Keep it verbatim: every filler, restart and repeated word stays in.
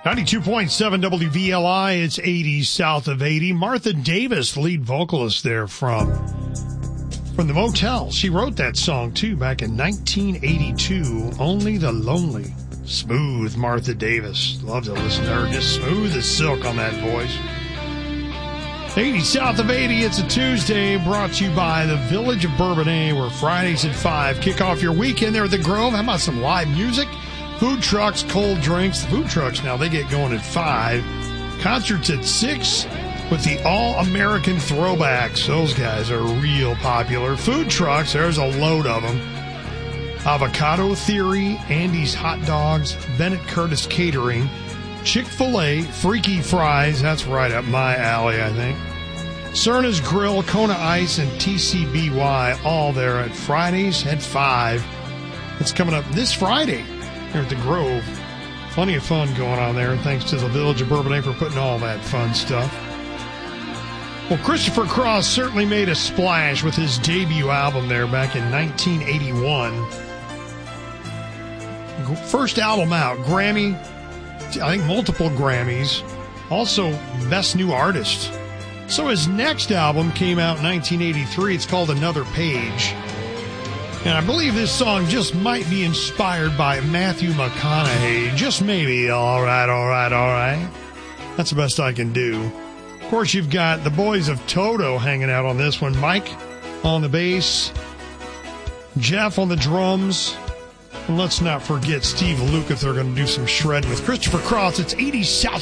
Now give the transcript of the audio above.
ninety-two point seven W V L I, it's eighty south of eighty. Martha Davis, lead vocalist there from, from The Motel. She wrote that song, too, back in nineteen eighty-two, Only the Lonely. Smooth Martha Davis. Love to listen to her. Just smooth as silk on that voice. eighty south of eighty, it's a Tuesday, brought to you by the Village of Bourbonnais, where Fridays at five kick off your weekend there at the Grove. How about some live music? Food trucks, cold drinks. The food trucks now, they get going at five. Concerts at six with the All-American Throwbacks. Those guys are real popular. Food trucks, there's a load of them. Avocado Theory, Andy's Hot Dogs, Bennett Curtis Catering, Chick-fil-A, Freaky Fries, that's right up my alley, I think. Cerna's Grill, Kona Ice, and T C B Y, all there at Fridays at five. It's coming up this Friday here at the Grove. Plenty of fun going on there, and thanks to the Village of Bourbonnais for putting all that fun stuff. Well, Christopher Cross certainly made a splash with his debut album there back in nineteen eighty-one. First album out, Grammy, I think multiple Grammys, also Best New Artist. So his next album came out in nineteen eighty-three. It's called Another Page. And I believe this song just might be inspired by Matthew McConaughey. Just maybe. All right, all right, all right. That's the best I can do. Of course, you've got the boys of Toto hanging out on this one. Mike on the bass, Jeff on the drums, and let's not forget Steve Lukather. They're going to do some shredding with Christopher Cross. It's eighty South